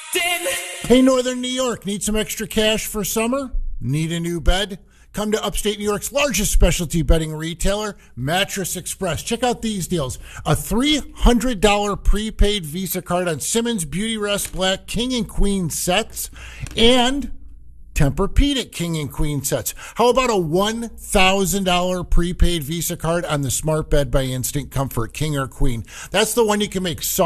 Hey, Northern New York, need some extra cash for summer? Need a new bed? Come to upstate New York's largest specialty bedding retailer, Mattress Express. Check out these deals. A $300 prepaid Visa card on Simmons Beautyrest Black King and Queen sets and Tempur-Pedic King and Queen sets. How about a $1,000 prepaid Visa card on the Smart Bed by Instant Comfort King or Queen? That's the one you can make soft